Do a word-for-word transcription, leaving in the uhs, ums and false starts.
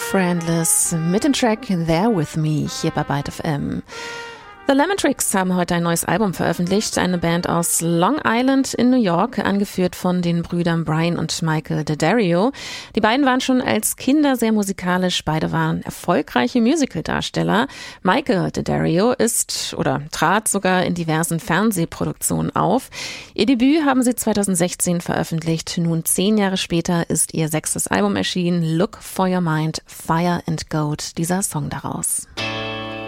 Friendless mit dem Track There With Me hier bei Byte F M. The Lemon Tricks haben heute ein neues Album veröffentlicht, eine Band aus Long Island in New York, angeführt von den Brüdern Brian und Michael D'Addario. Die beiden waren schon als Kinder sehr musikalisch, beide waren erfolgreiche Musicaldarsteller. Michael D'Addario ist oder trat sogar in diversen Fernsehproduktionen auf. Ihr Debüt haben sie zweitausendsechzehn veröffentlicht, nun zehn Jahre später ist ihr sechstes Album erschienen, Look for Your Mind, Fire and Gold, dieser Song daraus.